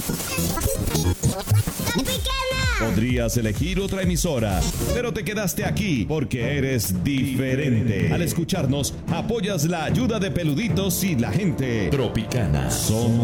Podrías elegir otra emisora, pero te quedaste aquí porque eres diferente. Al escucharnos, apoyas la ayuda de Peluditos y la gente. Tropicana. Somos